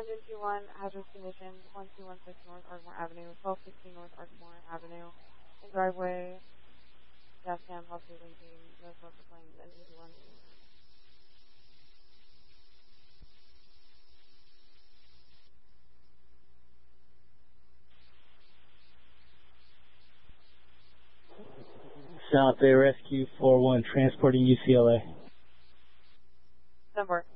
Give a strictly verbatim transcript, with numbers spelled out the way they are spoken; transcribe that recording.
Engine two one, hazardous conditions, one two one six North Ardmore Avenue, twelve sixteen North Ardmore Avenue, in driveway, gas cam, possibly linking, no smoke for planes, Engine two one. South Bay Rescue four one, transporting U C L A. Number.